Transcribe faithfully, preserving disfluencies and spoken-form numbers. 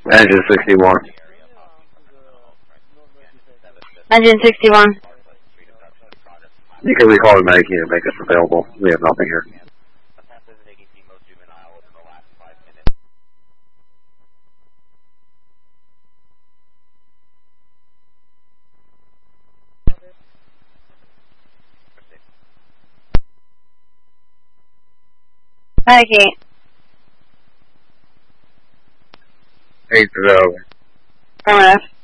Engine sixty-one. Engine sixty-one. You can recall the medic unit and make us available. We have nothing here. Medicate. Eight to go. Affirmative.